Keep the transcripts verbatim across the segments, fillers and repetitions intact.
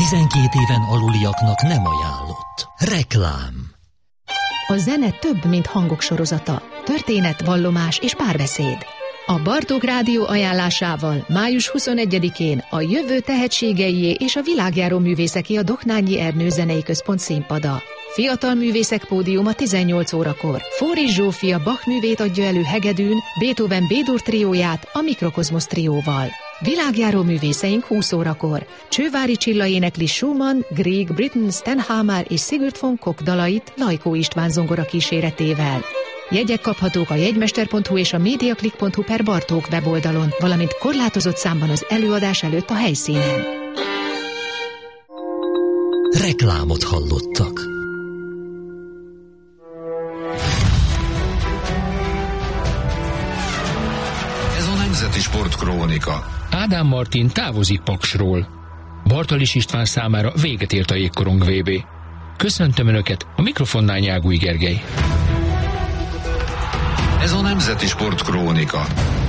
tizenkét éven aluliaknak nem ajánlott. Reklám. A zene több, mint hangok sorozata. Történet, vallomás és párbeszéd. A Bartók Rádió ajánlásával május huszonegyedikén a jövő tehetségeié és a világjáró művészeké a Doknányi Ernő Zenei Központ színpada. Fiatal művészek pódiuma tizennyolc órakor. Fóris Zsófia Bach művét adja elő hegedűn, Beethoven B-dur trióját a Mikrokozmosz trióval. Világjáró művészeink húsz órakor. Csővári Csilla énekli Schumann, Grieg, Britten, Stenhamer és Sigurd von Koch dalait Lajkó István zongora kíséretével. Jegyek kaphatók a jegymester pont hu és a mediaclick pont hu per Bartók weboldalon, valamint korlátozott számban az előadás előtt a helyszínen. Reklámot hallottak. Ez a Nemzeti Sportkrónika. Ádám Martin távozik Paksról. Bartalis István számára véget ért a jégkorong vé bé. Köszöntöm Önöket, a mikrofonnál Nyágúj Gergely. Ez a Nemzeti Sportkrónika.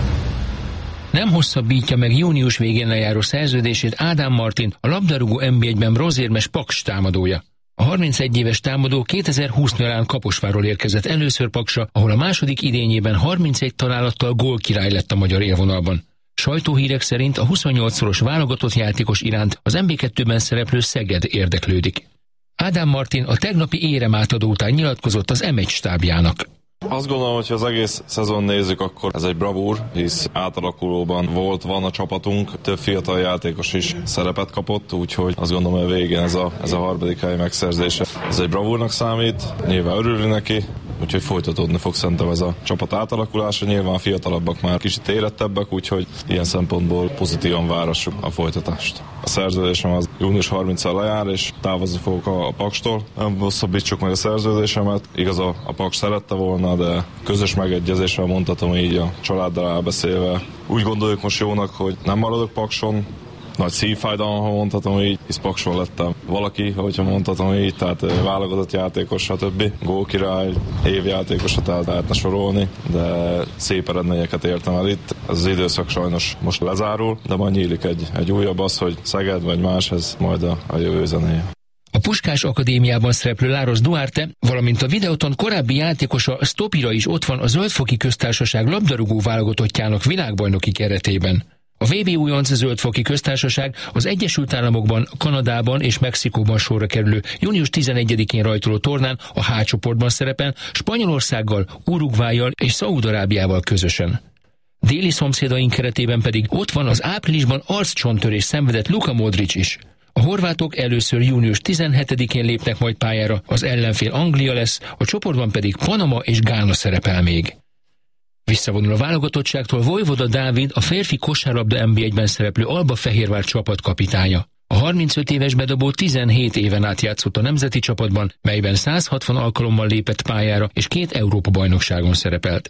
Nem hosszabbítja meg június végén lejáró szerződését Ádám Martin, a labdarúgó en bé egyben bronzérmes Paks támadója. A harmincegy éves támadó kétezer-húsz nyarán Kaposvárról érkezett először Paksra, ahol a második idényében harmincegy találattal gólkirály lett a magyar élvonalban. Sajtóhírek szerint a huszonnyolcszoros válogatott játékos iránt az en bé kettőben szereplő Szeged érdeklődik. Ádám Martin a tegnapi éremátadó után nyilatkozott az em egy stábjának. Azt gondolom, hogy ha az egész szezon nézzük, akkor ez egy bravúr, hisz átalakulóban volt, van a csapatunk, több fiatal játékos is szerepet kapott, úgyhogy azt gondolom, hogy a végén ez a, ez a harmadik hely megszerzése. Ez egy bravúrnak számít, nyilván örülni neki, úgyhogy folytatódni fog szerintem ez a csapat átalakulása, nyilván a fiatalabbak már kicsit érettebbek, úgyhogy ilyen szempontból pozitívan várassuk a folytatást. A szerződésem az június harmincadikán lejár, és távozni fogok a, a Pakstól. Nem hosszabbítsuk meg a szerződésemet, igaz a, a Paks szerette volna, de közös megegyezéssel mondhatom így a családdal elbeszélve. Úgy gondoljuk most jónak, hogy nem maradok Pakson, nagy szívfájdalom, ha mondhatom így, hisz Pakson lettem valaki, hogyha mondhatom így, tehát válogatott játékos, stb. Gólkirály, évjátékos, tehát lehetne sorolni, de szép eredményeket értem el itt. Ez az időszak sajnos most lezárul, de majd nyílik egy, egy újabb, az, hogy Szeged vagy más, ez majd a, a jövő zenéje. A Puskás Akadémiában szereplő Láros Duarte, valamint a Videoton korábbi játékosa Stopira is ott van a Zöldfoki Köztársaság labdarúgó válogatottjának világbajnoki keretében. A vé bé újonc Zöldfoki Köztársaság az Egyesült Államokban, Kanadában és Mexikóban sorra kerülő június tizenegyedikén rajtoló tornán a H csoportban szerepel Spanyolországgal, Uruguayjal és Szaúd-Arábiával közösen. Déli szomszédaink keretében pedig ott van az áprilisban arccsontörés szenvedett Luka Modric is. A horvátok először június tizenhetedikén lépnek majd pályára, az ellenfél Anglia lesz, a csoportban pedig Panama és Gána szerepel még. Visszavonul a válogatottságtól Vojvoda Dávid, a férfi kosárlabda en bé egyben szereplő Albafehérvár csapatkapitánya. A harmincöt éves bedobó tizenhét éven át játszott a nemzeti csapatban, melyben száz hatvan alkalommal lépett pályára és két Európa-bajnokságon szerepelt.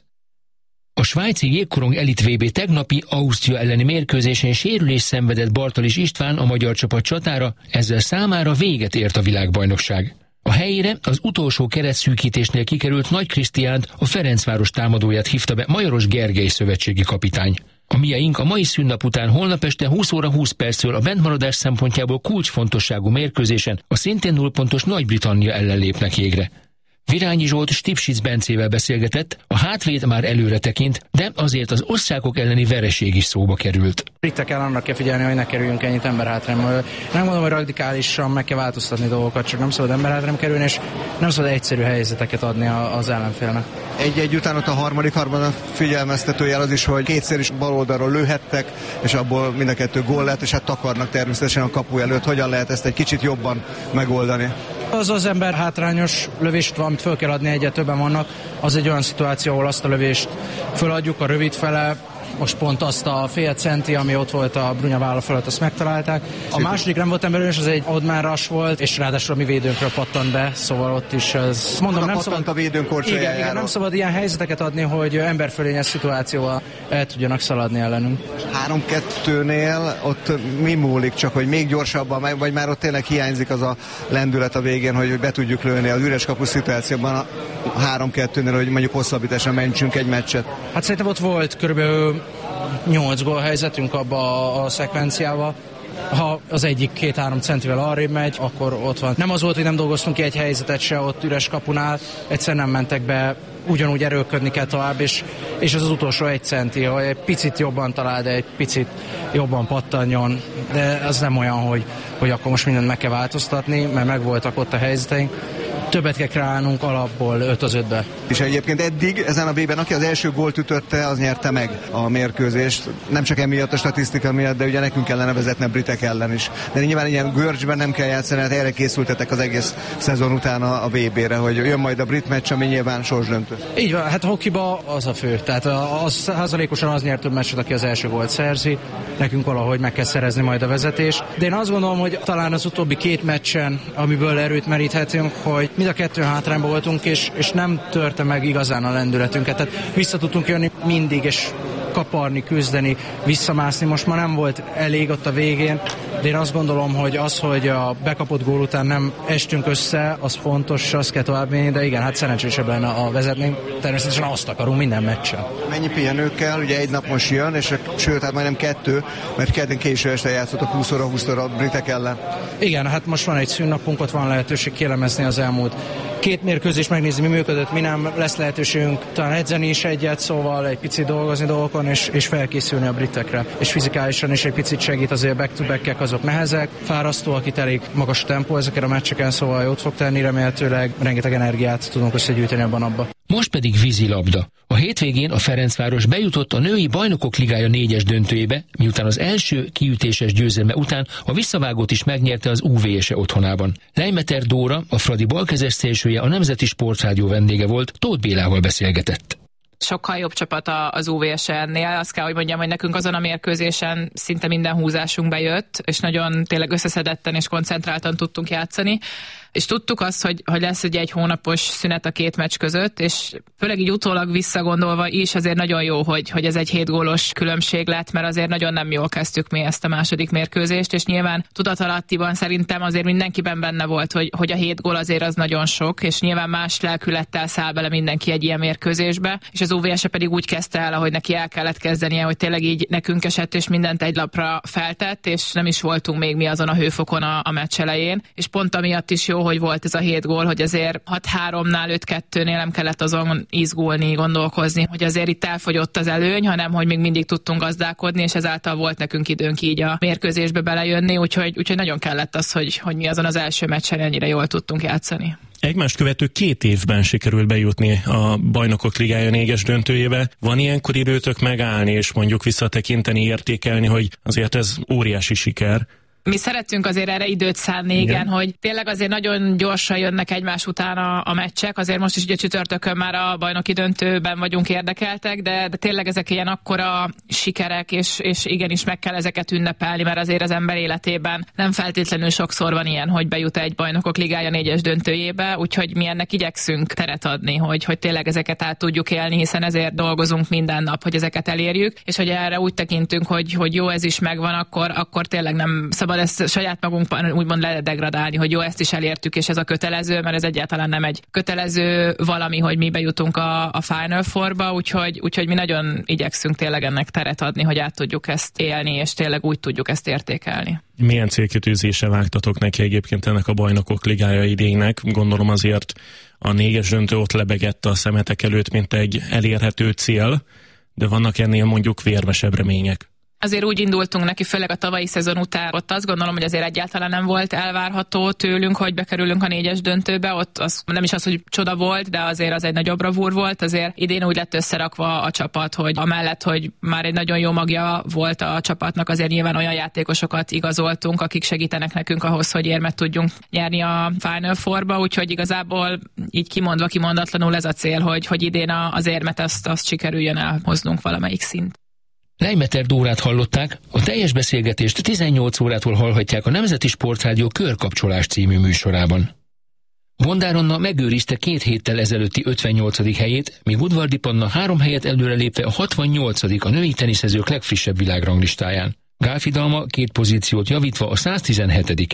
A svájci jégkorong elit vé bé tegnapi Ausztria elleni mérkőzésén sérülés szenvedett Bartalis István, a magyar csapat csatára, ezzel számára véget ért a világbajnokság. A helyére az utolsó keretszűkítésnél kikerült Nagy Krisztiánt, a Ferencváros támadóját hívta be Majoros Gergely szövetségi kapitány. A miaink a mai szünnap után holnap este húsz óra húsz perctől a bentmaradás szempontjából kulcsfontosságú mérkőzésen a szintén nullpontos Nagy-Britannia ellen lépnek jégre. Virányi Zsolt Stipsic Bencével beszélgetett, a hátvéd már előre tekint, de azért az osztrákok elleni vereség is szóba került. Itt kell annak kell figyelni, hogy ne kerüljünk ennyit emberhátrányba. Nem mondom, hogy radikálisan meg kell változtatni dolgokat, csak nem szabad emberhátrányba kerülni, és nem szabad egyszerű helyzeteket adni az ellenfélnek. Egy-egy után ott a harmadik harmad a figyelmeztetőjel az is, hogy kétszer is bal oldalról lőhettek, és abból mind a kettő gól lett, és hát takarnak természetesen a kapu előtt. Hogyan lehet ezt egy kicsit jobban megoldani? Az az ember hátrányos lövést, amit föl kell adni, egyre többen vannak, az egy olyan szituáció, ahol azt a lövést föladjuk a rövid fele, most pont azt a fél centi, ami ott volt a Brunya válla fölött, azt megtalálták. A második nem volt emberős, az egy Oldmán-Rush volt, és ráadásul a mi védőnkről pattant be, szóval ott is ez... Mondom, nem szabad, a védőnk korcsolyájáról. Igen, igen, nem szabad ilyen helyzeteket adni, hogy emberfölényes szituációval el tudjanak szaladni ellenünk. három kettőnél ott mi múlik, csak hogy még gyorsabban, vagy már ott tényleg hiányzik az a lendület a végén, hogy be tudjuk lőni az üres kapu szituációban a három kettőnél, hogy mondjuk hosszabbításra mentsünk egy meccset. Hát szerintem ott volt körülbelül nyolc gól helyzetünk abba a, a szekvenciával, Ha az egyik két-három centivel arrébb megy, akkor ott van. Nem az volt, hogy nem dolgoztunk ki egy helyzetet se ott üres kapunál, egyszer nem mentek be, ugyanúgy erőlködni kell tovább, és, és az az utolsó egy centi, hogy egy picit jobban talál, de egy picit jobban pattanjon, de az nem olyan, hogy, hogy akkor most mindent meg kell változtatni, mert megvoltak ott a helyzeteink. Többet kell kreálnunk alapból öt az ötbe. És egyébként eddig ezen a B-ben, aki az első gólt ütötte, az nyerte meg a mérkőzést. Nem csak emiatt a statisztika miatt, de ugye nekünk kellene vezetni a britek ellen is. De nyilván ilyen görcsben nem kell játszani, hát erre készültetek az egész szezon után a bé bé-re, hogy jön majd a brit meccs, ami nyilván sorsdöntő. Így van, hát hokiba az a fő. Tehát az százalékosan az nyert több meccset, aki az első gólt szerzi. Nekünk valahogy meg kell szerezni majd a vezetést. De én azt gondolom, hogy talán az utóbbi két meccsen, amiből erőt meríthetünk, hogy mind a kettő hátrányban voltunk, és, és nem törte meg igazán a lendületünket. Tehát vissza tudtunk jönni mindig, és kaparni, küzdeni, visszamászni. Most már nem volt elég ott a végén, de én azt gondolom, hogy az, hogy a bekapott gól után nem estünk össze, az fontos, azt kell továbbvinni, de igen, hát szerencsésebb lenne a vezetni. Természetesen azt akarunk minden meccsen. Mennyi pihenő kell? Ugye egy nap most jön, és sőt, hát majdnem kettő, mert kedden késő este játszottak húsz óra húszszor a britek ellen. Igen, hát most van egy szünnapunk, ott van lehetőség kielemezni az elmúlt két mérkőzést, megnézni, mi működött, mi nem, lesz lehetőségünk talán edzeni is egyet, szóval egy picit dolgozni dolgokon, és, és felkészülni a britekre. És fizikálisan is egy picit segít, azért back-to-back-ek azok nehezek, fárasztóak, itt elég magas a tempó ezeken a meccseken, szóval jót fog tenni, remélhetőleg rengeteg energiát tudunk összegyűjteni abban abba. Most pedig vízilabda. A hétvégén a Ferencváros bejutott a női Bajnokok Ligája négyes döntőjébe, miután az első kiütéses győzelme után a visszavágót is megnyerte az u vé es e otthonában. Leimeter Dóra, a Fradi balkezes szélsője, a Nemzeti Sportrádió vendége volt, Tóth Bélával beszélgetett. Sokkal jobb csapat az u vé es e-nél. Azt kell, hogy mondjam, hogy nekünk azon a mérkőzésen szinte minden húzásunk bejött, és nagyon tényleg összeszedetten és koncentráltan tudtunk játszani. És tudtuk azt, hogy, hogy lesz ugye egy hónapos szünet a két meccs között, és főleg így utólag visszagondolva is azért nagyon jó, hogy, hogy ez egy hét gólos különbség lett, mert azért nagyon nem jól kezdtük mi ezt a második mérkőzést, és nyilván tudatalattiban szerintem azért mindenkiben benne volt, hogy, hogy a hét gól azért az nagyon sok, és nyilván más lelkülettel száll bele mindenki egy ilyen mérkőzésbe, és az u vé es e pedig úgy kezdte el, ahogy neki el kellett kezdenie, hogy tényleg így nekünk esett, és mindent egy lapra feltett, és nem is voltunk még mi azon a hőfokon a, a meccs elején, és pont amiatt is jó, hogy volt ez a hét gól, hogy azért hat háromnál, öt kettőnél nem kellett azon izgulni, gondolkozni, hogy azért itt elfogyott az előny, hanem hogy még mindig tudtunk gazdálkodni, és ezáltal volt nekünk időnk így a mérkőzésbe belejönni, úgyhogy, úgyhogy nagyon kellett az, hogy, hogy mi azon az első meccsen ennyire jól tudtunk játszani. Egymást követő két évben sikerült bejutni a Bajnokok Ligája négyes döntőjébe. Van ilyenkor időtök megállni, és mondjuk visszatekinteni, értékelni, hogy azért ez óriási siker? Mi szeretünk azért erre időt szánni, igen, igen, hogy tényleg azért nagyon gyorsan jönnek egymás után a, a meccsek, azért most is ugye csütörtökön már a bajnoki döntőben vagyunk érdekeltek, de, de tényleg ezek ilyen akkora sikerek, és, és igenis meg kell ezeket ünnepelni, mert azért az ember életében nem feltétlenül sokszor van ilyen, hogy bejut egy Bajnokok Ligája négyes döntőjébe, úgyhogy mi ennek igyekszünk teret adni, hogy, hogy tényleg ezeket át tudjuk élni, hiszen ezért dolgozunk minden nap, hogy ezeket elérjük, és hogy erre úgy tekintünk, hogy, hogy jó, ez is megvan, akkor, akkor tényleg nem szabad ezt saját magunkban úgymond ledegradálni, hogy jó, ezt is elértük, és ez a kötelező, mert ez egyáltalán nem egy kötelező valami, hogy mi bejutunk a, a Final Fourba, úgyhogy, úgyhogy mi nagyon igyekszünk tényleg ennek teret adni, hogy át tudjuk ezt élni, és tényleg úgy tudjuk ezt értékelni. Milyen célkitűzése vágtatok neki egyébként ennek a Bajnokok Ligája idénynek? Gondolom azért a négyes döntő ott lebegett a szemetek előtt, mint egy elérhető cél, de vannak ennél mondjuk vérvesebb remények. Azért úgy indultunk neki, főleg a tavalyi szezon után. Ott azt gondolom, hogy azért egyáltalán nem volt elvárható tőlünk, hogy bekerülünk a négyes döntőbe. Ott az, nem is az, hogy csoda volt, de azért az egy nagyobb bravúr volt. Azért idén úgy lett összerakva a csapat, hogy amellett, hogy már egy nagyon jó magja volt a csapatnak, azért nyilván olyan játékosokat igazoltunk, akik segítenek nekünk ahhoz, hogy érmet tudjunk nyerni a Final Fourba. Úgyhogy igazából így kimondva, kimondatlanul ez a cél, hogy, hogy idén az érmet azt, azt sikerüljön elhoznunk valamelyik szint. Leimeter Dórát hallották, a teljes beszélgetést tizennyolc órától hallhatják a Nemzeti Sportrádió Körkapcsolás című műsorában. Bondár Anna megőrizte két héttel ezelőtti ötvennyolcadik helyét, míg Udvardi Panna három helyet előrelépve a hatvannyolcadik a női teniszezők legfrissebb világranglistáján. Gálfi Dalma két pozíciót javítva a száztizenhetedik A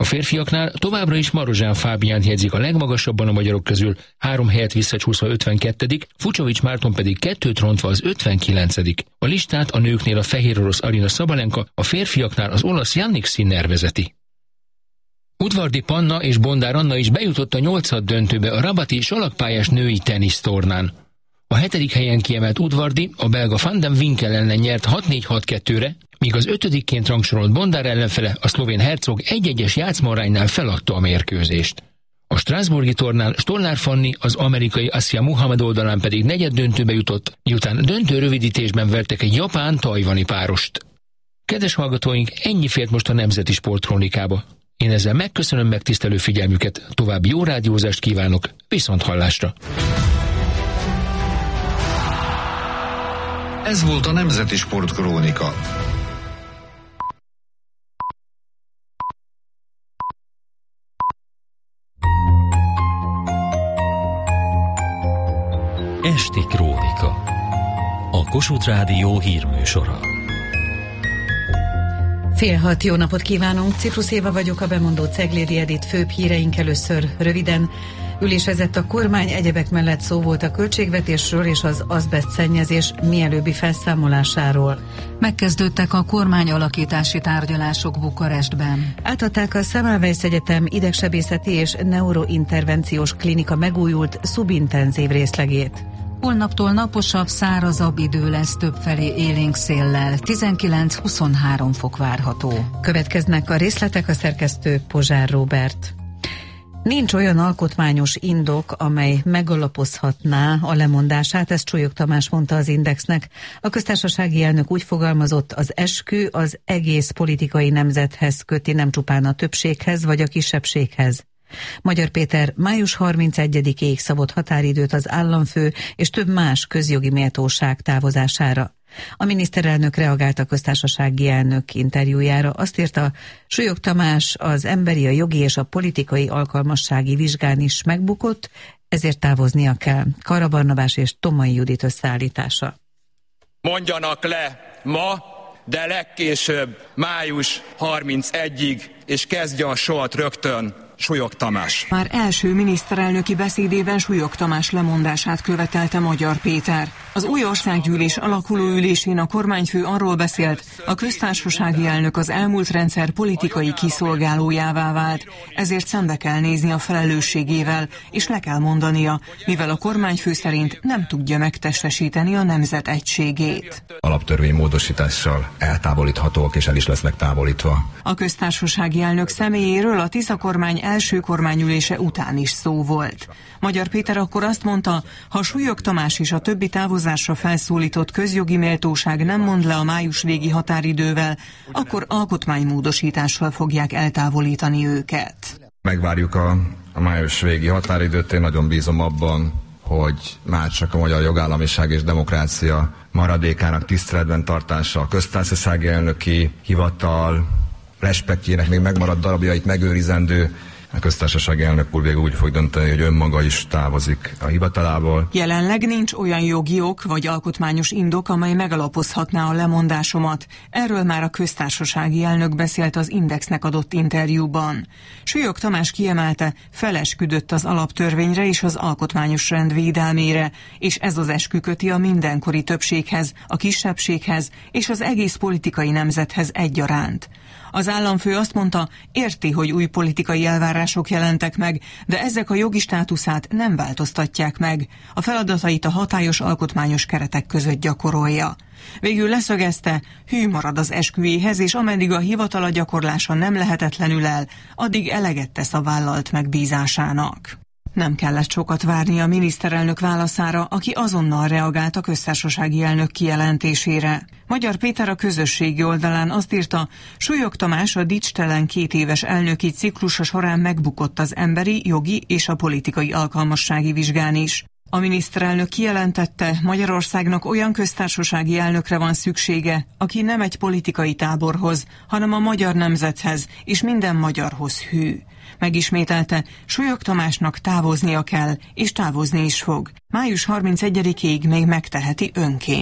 A férfiaknál továbbra is Marozsán Fábiánt jegyzik a legmagasabban a magyarok közül, három helyet visszacsúszva ötvenkettedik, Fucsovics Márton pedig kettőt rontva az ötvenkilencedik A listát a nőknél a fehér orosz Arina Szabalenka, a férfiaknál az olasz Jannik Sinner vezeti. Udvardi Panna és Bondár Anna is bejutott a nyolcad döntőbe a rabati salakpályás női tenisztornán. A hetedik helyen kiemelt Udvardi a belga Van den Winkel ellen nyert hat négy hat kettőre, míg az ötödikként rangsorolt Bondár ellenfele, a szlovén Hercog egy-egyes játszmaránynál feladta a mérkőzést. A strasbourgi tornán Stollár Fanni, az amerikai Assia Muhammad oldalán pedig negyed döntőbe jutott, miután döntő rövidítésben vertek egy japán-tajvani párost. Kedves hallgatóink, ennyi fért most a Nemzeti Sportkrónikába. Én ezzel megköszönöm megtisztelő figyelmüket, további jó rádiózást kívánok, viszont hallásra! Ez volt a Nemzeti Sportkrónika. Esti Krónika. A Kossuth Rádió hírműsora. Fél hat, jó napot kívánunk! Ciprus Éva vagyok, a bemondó Ceglédi Edit. Főbb híreink először röviden. Ülésezett a kormány, egyebek mellett szó volt a költségvetésről és az azbeszt szennyezés mielőbbi felszámolásáról. Megkezdődtek a kormány alakítási tárgyalások Bukarestben. Átadták a Semmelweis Egyetem idegsebészeti és neurointervenciós klinika megújult szubintenzív részlegét. Holnaptól naposabb, szárazabb idő lesz, többfelé élénk széllel, tizenkilenc-huszonhárom fok várható. Következnek a részletek, a szerkesztő Pozsár Róbert. Nincs olyan alkotmányos indok, amely megalapozhatná a lemondását, ezt Csulyog Tamás mondta az Indexnek. A köztársasági elnök úgy fogalmazott, az eskü az egész politikai nemzethez köti, nem csupán a többséghez vagy a kisebbséghez. Magyar Péter május harmincegyedikéig szabott határidőt az államfő és több más közjogi méltóság távozására. A miniszterelnök reagált a köztársasági elnök interjújára, azt írta, Csulyog Tamás az emberi, a jogi és a politikai alkalmassági vizsgán is megbukott, ezért távoznia kell. Kara Barnabás és Tomai Judit összeállítása. Mondjanak le ma, de legkésőbb május harmincegyedikéig, és kezdje a sort rögtön Csulyog Tamás. Már első miniszterelnöki beszédében Csulyog Tamás lemondását követelte Magyar Péter. Az új országgyűlés alakuló ülésén a kormányfő arról beszélt, a köztársasági elnök az elmúlt rendszer politikai kiszolgálójává vált, ezért szembe kell nézni a felelősségével, és le kell mondania, mivel a kormányfő szerint nem tudja megtestesíteni a nemzet egységét. Alaptörvény módosítással eltávolíthatóak és el is lesznek távolítva. A köztársasági elnök személyéről a Tisza kormány első kormányülése után is szó volt. Magyar Péter akkor azt mondta, ha Csulyog Tamás és a többi távozásra felszólított közjogi méltóság nem mond le a május végi határidővel, akkor alkotmánymódosítással fogják eltávolítani őket. Megvárjuk a, a május végi határidőt, én nagyon bízom abban, hogy már csak a magyar jogállamiság és demokrácia maradékának tiszteletben tartása, a köztársasági elnöki hivatal respektjének még megmaradt darabjait megőrizendő, a köztársasági elnök úr végül úgy fog dönteni, hogy önmaga is távozik a hivatalából. Jelenleg nincs olyan jogi ok vagy alkotmányos indok, amely megalapozhatná a lemondásomat. Erről már a köztársasági elnök beszélt az Indexnek adott interjúban. Csulyog Tamás kiemelte, felesküdött az alaptörvényre és az alkotmányos rend védelmére, és ez az eskü köti a mindenkori többséghez, a kisebbséghez és az egész politikai nemzethez egyaránt. Az államfő azt mondta, érti, hogy új politikai elvárások jelentek meg, de ezek a jogi státuszát nem változtatják meg. A feladatait a hatályos alkotmányos keretek között gyakorolja. Végül leszögezte, hű marad az esküjéhez, és ameddig a hivatala gyakorlása nem lehetetlenül el, addig eleget tesz a vállalt megbízásának. Nem kellett sokat várni a miniszterelnök válaszára, aki azonnal reagált a köztársasági elnök kijelentésére. Magyar Péter a közösségi oldalán azt írta, Csulyog Tamás a dicstelen két éves elnöki ciklusa során megbukott az emberi, jogi és a politikai alkalmassági vizsgán is. A miniszterelnök kijelentette, Magyarországnak olyan köztársasági elnökre van szüksége, aki nem egy politikai táborhoz, hanem a magyar nemzethez és minden magyarhoz hű. Megismételte, Csulyog Tamásnak távoznia kell, és távozni is fog. május harmincegyedikéig még megteheti önként.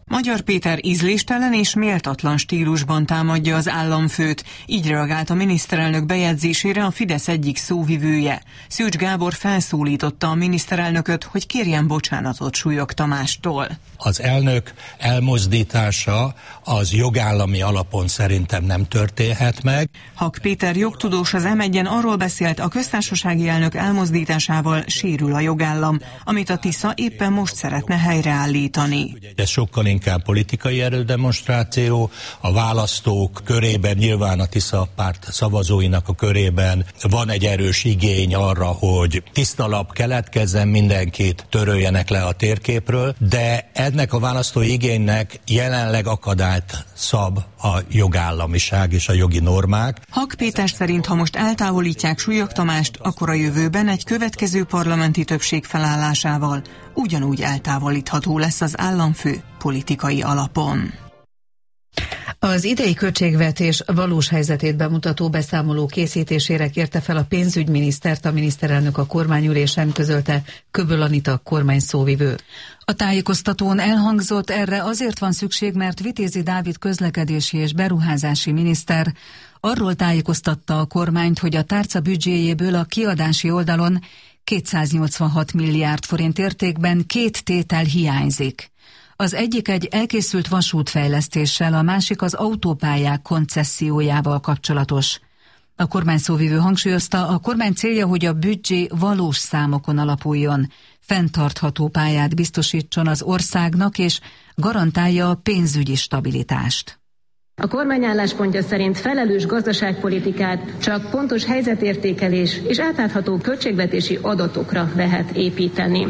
Magyar Péter ízléstelen és méltatlan stílusban támadja az államfőt. Így reagált a miniszterelnök bejegyzésére a Fidesz egyik szóvivője. Szűcs Gábor felszólította a miniszterelnököt, hogy kérjen bocsánatot Súlyog Tamástól. Az elnök elmozdítása az jogállami alapon szerintem nem történhet meg. Hak Péter jogtudós az em egyen arról beszélt, a köztársasági elnök elmozdításával sérül a jogállam, amit a Tisza éppen most szeretne helyreállítani. Ez sokkal inkább politikai erődemonstráció, a választók körében, nyilván a Tisza párt szavazóinak a körében van egy erős igény arra, hogy tiszta lap keletkezzen, mindenkit töröljenek le a térképről, de ennek a választói igénynek jelenleg akadályt szab a jogállamiság és a jogi normák. Hak Péter szerint, ha most eltávolítják Súlyog Tamást, akkor a jövőben egy következő parlamenti többség felállásával ugyanúgy eltávolítható lesz az államfő politikai alapon. Az idei költségvetés valós helyzetét bemutató beszámoló készítésére kérte fel a pénzügyminisztert a miniszterelnök a kormányülésen, közölte Köböl Anita kormány szóvivő. A tájékoztatón elhangzott, erre azért van szükség, mert Vitézi Dávid közlekedési és beruházási miniszter arról tájékoztatta a kormányt, hogy a tárca büdzséjéből a kiadási oldalon kétszáznyolcvanhat milliárd forint értékben két tétel hiányzik. Az egyik egy elkészült vasútfejlesztéssel, a másik az autópályák koncessziójával kapcsolatos. A kormány szóvivő hangsúlyozta, a kormány célja, hogy a büdzsé valós számokon alapuljon, fenntartható pályát biztosítson az országnak és garantálja a pénzügyi stabilitást. A kormány álláspontja szerint felelős gazdaságpolitikát csak pontos helyzetértékelés és átlátható költségvetési adatokra lehet építeni.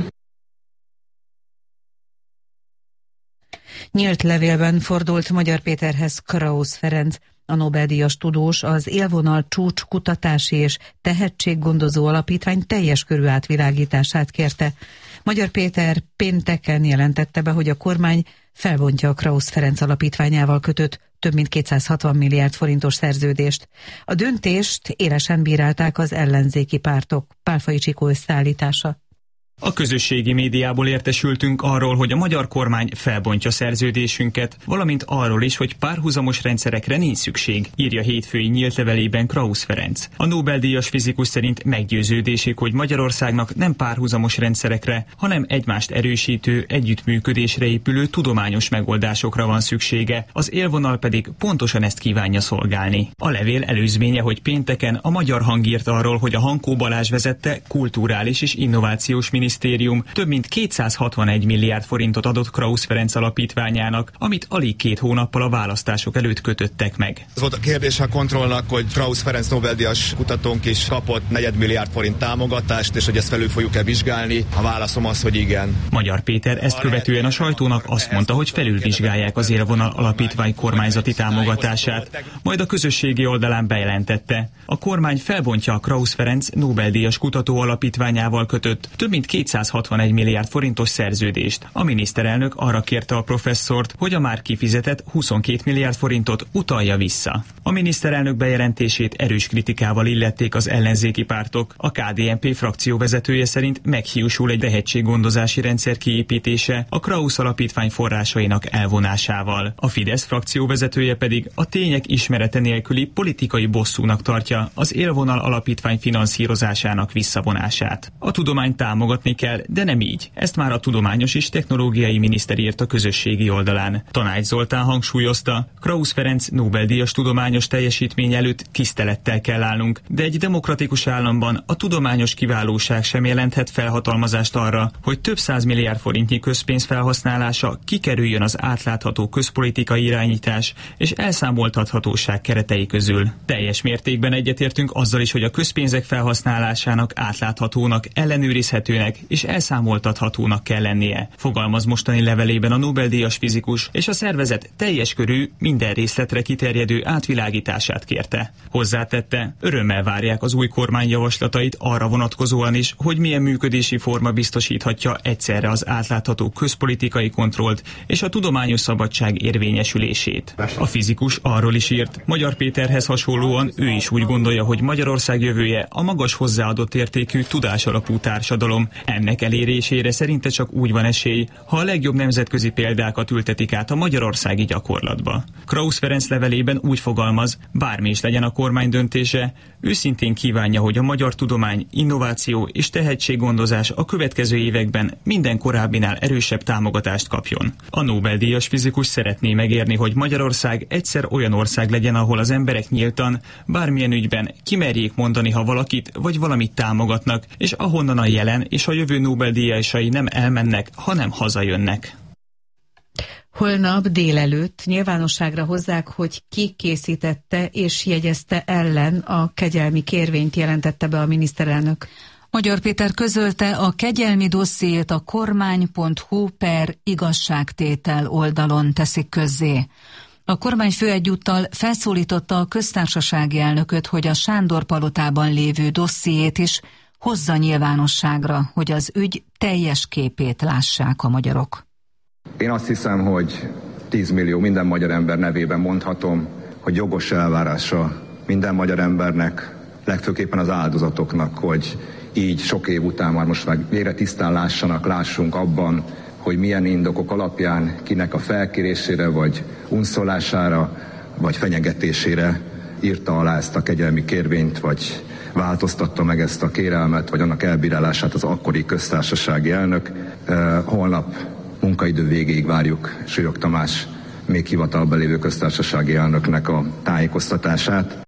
Nyílt levélben fordult Magyar Péterhez Krausz Ferenc, a Nobel-díjas tudós, az Élvonal Csúcs Kutatási és Tehetséggondozó Alapítvány teljes körű átvilágítását kérte. Magyar Péter pénteken jelentette be, hogy a kormány felbontja a Krausz Ferenc alapítványával kötött több mint kétszázhatvan milliárd forintos szerződést. A döntést élesen bírálták az ellenzéki pártok. Pálfai Csikó összeállítása. A közösségi médiából értesültünk arról, hogy a magyar kormány felbontja szerződésünket, valamint arról is, hogy párhuzamos rendszerekre nincs szükség, írja hétfői nyílt levelében Krausz Ferenc. A Nobel-díjas fizikus szerint meggyőződésük, hogy Magyarországnak nem párhuzamos rendszerekre, hanem egymást erősítő, együttműködésre épülő tudományos megoldásokra van szüksége, az élvonal pedig pontosan ezt kívánja szolgálni. A levél előzménye, hogy pénteken a Magyar Hang írt arról, hogy a Hankó Balázs vezette kulturális és innovációs minisztérium több mint kétszázhatvanegy milliárd forintot adott Krausz Ferenc alapítványának, amit alig két hónappal a választások előtt kötöttek meg. Ez volt a kérdés a kontrollnak, hogy Krausz Ferenc Nobel-díjas kutatónk is kapott negyedmilliárd forint támogatást, és hogy ezt felül fogjuk-e vizsgálni. A válaszom az, hogy igen. Magyar Péter ezt követően a sajtónak azt mondta, hogy felülvizsgálják az Élvonal alapítvány kormányzati támogatását, majd a közösségi oldalán bejelentette. A kormány felbontja a Krausz Ferenc Nobel-díjas kutató alapítványával kötött több mint kétszázhatvanegy milliárd forintos szerződést. A miniszterelnök arra kérte a professzort, hogy a már kifizetett huszonkét milliárd forintot utalja vissza. A miniszterelnök bejelentését erős kritikával illették az ellenzéki pártok. A ká dé en pé frakció vezetője szerint meghiúsul egy tehetséggondozási rendszer kiépítése a Krausz alapítvány forrásainak elvonásával. A Fidesz frakció vezetője pedig a tények ismerete nélküli politikai bosszúnak tartja az Élvonal alapítvány finanszírozásának visszavonását. A tudomány támogatni kell, de nem így. Ezt már a tudományos és technológiai miniszter írt a közösségi oldalán. Tanács Zoltán hangsúlyozta, Krausz Ferenc Nobel-díjas tudományos teljesítmény előtt tisztelettel kell állnunk, de egy demokratikus államban a tudományos kiválóság sem jelenthet felhatalmazást arra, hogy több száz milliárd forintnyi közpénz felhasználása kikerüljön az átlátható közpolitikai irányítás és elszámoltathatóság keretei közül. Teljes mértékben egyetértünk azzal is, hogy a közpénzek felhasználásának átláthatónak, ellenőrizhetőnek és elszámoltathatónak kell lennie, fogalmaz mostani levelében a Nobel-díjas fizikus, és a szervezet teljes körű, minden részletre kiterjedő átvilágítását kérte. Hozzátette, örömmel várják az új kormány javaslatait arra vonatkozóan is, hogy milyen működési forma biztosíthatja egyszerre az átlátható közpolitikai kontrollt és a tudományos szabadság érvényesülését. A fizikus arról is írt, Magyar Péterhez hasonlóan ő is úgy gondolja, hogy Magyarország jövője a magas hozzáadott értékű tudásalapú társadalom Ennek elérésére szerinte csak úgy van esély, ha a legjobb nemzetközi példákat ültetik át a magyarországi gyakorlatba. Krausz Ferenc levelében úgy fogalmaz, bármi is legyen a kormány döntése, őszintén kívánja, hogy a magyar tudomány, innováció és tehetséggondozás a következő években minden korábbinál erősebb támogatást kapjon. A Nobel-díjas fizikus szeretné megérni, hogy Magyarország egyszer olyan ország legyen, ahol az emberek nyíltan, bármilyen ügyben kimerjék mondani, ha valakit vagy valamit támogatnak, és ahonnan a jelen és a jövő Nobel-díjasai nem elmennek, hanem hazajönnek. Holnap délelőtt nyilvánosságra hozzák, hogy ki készítette és jegyezte ellen a kegyelmi kérvényt, jelentette be a miniszterelnök. Magyar Péter közölte, a kegyelmi dossziét a kormány pont hu per igazságtétel oldalon teszik közzé. A kormányfő egyúttal felszólította a köztársasági elnököt, hogy a Sándor palotában lévő dossziét is hozza nyilvánosságra, hogy az ügy teljes képét lássák a magyarok. Én azt hiszem, hogy tíz millió minden magyar ember nevében mondhatom, hogy jogos elvárása minden magyar embernek, legfőképpen az áldozatoknak, hogy így sok év után már most meg végre tisztán lássanak, lássunk abban, hogy milyen indokok alapján kinek a felkérésére, vagy unszolására, vagy fenyegetésére írta alá ezt a kegyelmi kérvényt, vagy változtatta meg ezt a kérelmet, vagy annak elbírálását az akkori köztársasági elnök. Holnap munkaidő végéig várjuk Súlyog Tamás még hivatalban lévő köztársasági elnöknek a tájékoztatását.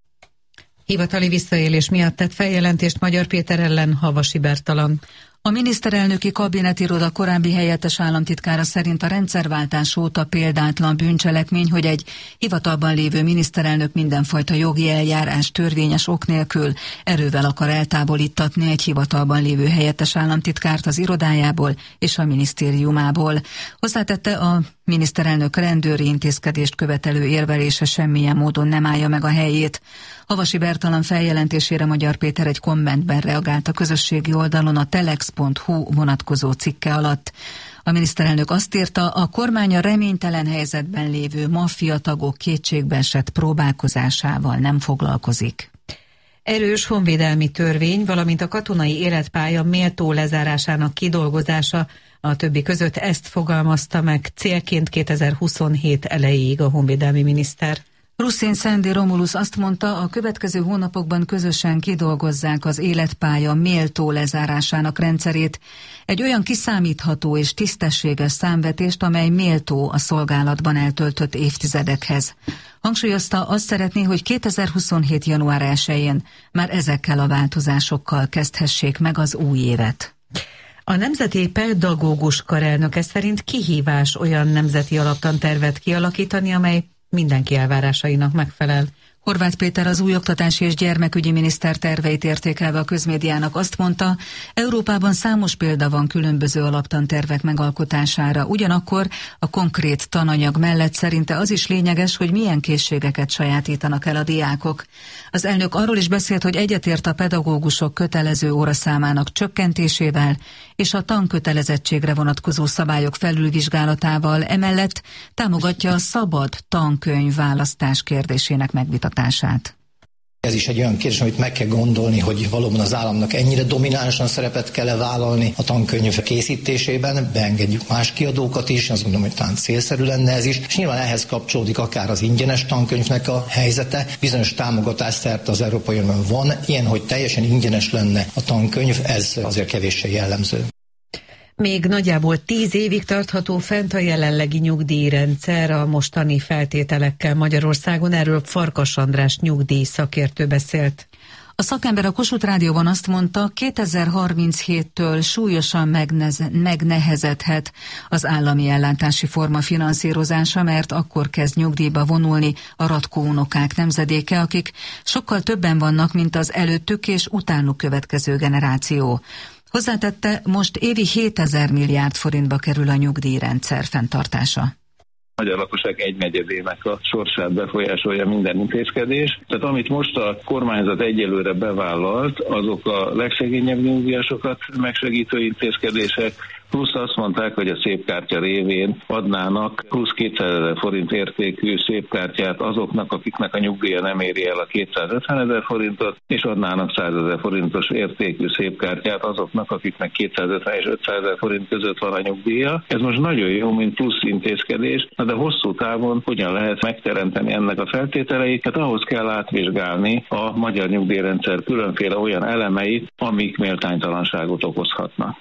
Hivatali visszaélés miatt tett feljelentést Magyar Péter ellen Havasi Bertalan. A miniszterelnöki kabinetiroda korábbi helyettes államtitkára szerint a rendszerváltás óta példátlan bűncselekmény, hogy egy hivatalban lévő miniszterelnök mindenfajta jogi eljárás törvényes ok nélkül erővel akar eltávolítatni egy hivatalban lévő helyettes államtitkárt az irodájából és a minisztériumából. Hozzátette, a miniszterelnök rendőri intézkedést követelő érvelése semmilyen módon nem állja meg a helyét. Havasi Bertalan feljelentésére Magyar Péter egy kommentben reagált a közösségi oldalon a telex pont hu vonatkozó cikke alatt. A miniszterelnök azt írta, a kormány a reménytelen helyzetben lévő maffiatagok kétségbeesett próbálkozásával nem foglalkozik. Erős honvédelmi törvény, valamint a katonai életpálya méltó lezárásának kidolgozása, a többi között ezt fogalmazta meg célként kétezer-huszonhét elejéig a honvédelmi miniszter. Ruszén Szendi Romulus azt mondta, a következő hónapokban közösen kidolgozzák az életpálya méltó lezárásának rendszerét, egy olyan kiszámítható és tisztességes számvetést, amely méltó a szolgálatban eltöltött évtizedekhez. Hangsúlyozta, azt szeretné, hogy kétezer-huszonhét január elsején már ezekkel a változásokkal kezdhessék meg az új évet. A Nemzeti Pedagógus Kar elnöke szerint kihívás olyan nemzeti alaptantervet kialakítani, amely mindenki elvárásainak megfelel. Horváth Péter az új oktatási és gyermekügyi miniszter terveit értékelve a közmédiának azt mondta, Európában számos példa van különböző alaptantervek megalkotására, ugyanakkor a konkrét tananyag mellett szerinte az is lényeges, hogy milyen készségeket sajátítanak el a diákok. Az elnök arról is beszélt, hogy egyetért a pedagógusok kötelező óraszámának csökkentésével és a tankötelezettségre vonatkozó szabályok felülvizsgálatával, emellett támogatja a szabad tankönyv választás kérdésének megvitatását. Ez is egy olyan kérdés, amit meg kell gondolni, hogy valóban az államnak ennyire dominánsan szerepet kell-e vállalni a tankönyv készítésében, beengedjük más kiadókat is, azt gondolom, hogy talán célszerű lenne ez is, és nyilván ehhez kapcsolódik akár az ingyenes tankönyvnek a helyzete, bizonyos támogatás szerte az Európai Unióban van, ilyen, hogy teljesen ingyenes lenne a tankönyv, ez azért kevéssé jellemző. Még nagyjából tíz évig tartható fent a jelenlegi nyugdíjrendszer a mostani feltételekkel Magyarországon, erről Farkas András nyugdíj szakértő beszélt. A szakember a Kossuth Rádióban azt mondta, kétezer-harminchéttől súlyosan megneze, megnehezedhet az állami ellátási forma finanszírozása, mert akkor kezd nyugdíjba vonulni a Ratkó unokák nemzedéke, akik sokkal többen vannak, mint az előttük és utánuk következő generáció. Hozzátette, most évi hétezer milliárd forintba kerül a nyugdíjrendszer fenntartása. A magyar lakosság egynegyedének a sorsát befolyásolja minden intézkedés. Tehát amit most a kormányzat egyelőre bevállalt, azok a legszegényebb nyugdíjasokat megsegítő intézkedések, Plusz azt mondták, hogy a szépkártya révén adnának plusz kétszázezer forint értékű szépkártyát azoknak, akiknek a nyugdíja nem éri el a kétszázötvenezer forintot, és adnának százezer forintos értékű szépkártyát azoknak, akiknek kétszázötven és ötszázezer forint között van a nyugdíja. Ez most nagyon jó, mint plusz intézkedés, de hosszú távon hogyan lehet megteremteni ennek a feltételeit? Hát ahhoz kell átvizsgálni a magyar nyugdíjrendszer különféle olyan elemeit, amik méltánytalanságot okozhatnak.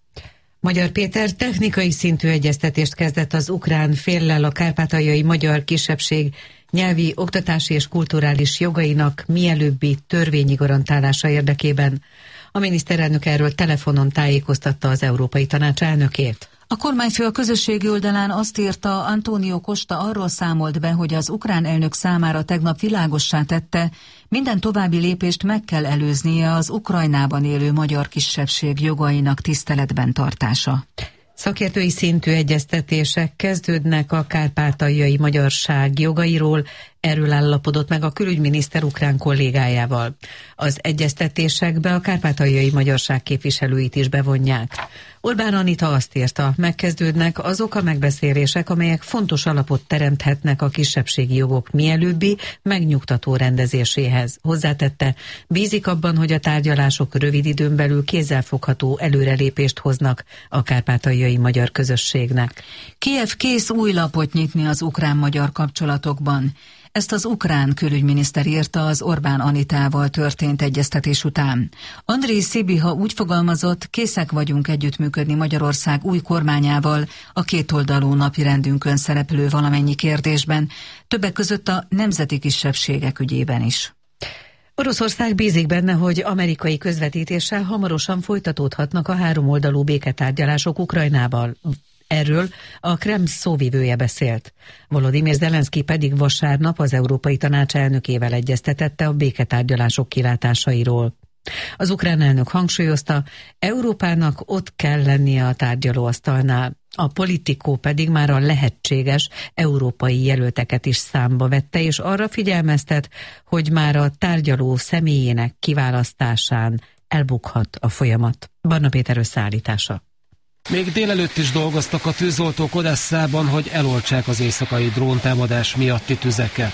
Magyar Péter technikai szintű egyeztetést kezdett az ukrán féllel a kárpátaljai magyar kisebbség nyelvi, oktatási és kulturális jogainak mielőbbi törvényi garantálása érdekében. A miniszterelnök erről telefonon tájékoztatta az Európai Tanács elnökét. A kormányfő a közösségi oldalán azt írta, Antonio Costa arról számolt be, hogy az ukrán elnök számára tegnap világossá tette, minden további lépést meg kell előznie az Ukrajnában élő magyar kisebbség jogainak tiszteletben tartása. Szakértői szintű egyeztetések kezdődnek a kárpátaljai magyarság jogairól, erről állapodott meg a külügyminiszter ukrán kollégájával. Az egyeztetésekbe a kárpátaljai magyarság képviselőit is bevonják. Orbán Anita azt írta, megkezdődnek azok a megbeszélések, amelyek fontos alapot teremthetnek a kisebbségi jogok mielőbbi, megnyugtató rendezéséhez. Hozzátette, bízik abban, hogy a tárgyalások rövid időn belül kézzelfogható előrelépést hoznak a kárpátaljai magyar közösségnek. Kijev kész új lapot nyitni az ukrán-magyar kapcsolatokban. Ezt az ukrán külügyminiszter írta az Orbán Anitával történt egyeztetés után. Andriy Szibiha úgy fogalmazott, készek vagyunk együttműködni Magyarország új kormányával a kétoldalú napirendünkön szereplő valamennyi kérdésben, többek között a nemzeti kisebbségek ügyében is. Oroszország bízik benne, hogy amerikai közvetítéssel hamarosan folytatódhatnak a háromoldalú béketárgyalások Ukrajnával. Erről a Kreml szóvivője beszélt. Volodymyr Zelenszky pedig vasárnap az Európai Tanács elnökével egyeztetette a béketárgyalások kilátásairól. Az ukrán elnök hangsúlyozta, Európának ott kell lennie a tárgyalóasztalnál. A Politico pedig már a lehetséges európai jelölteket is számba vette, és arra figyelmeztet, hogy már a tárgyaló személyének kiválasztásán elbukhat a folyamat. Barna Péter összeállítása. Még délelőtt is dolgoztak a tűzoltók Odesszában, hogy eloltsák az éjszakai dróntámadás miatti tüzeket.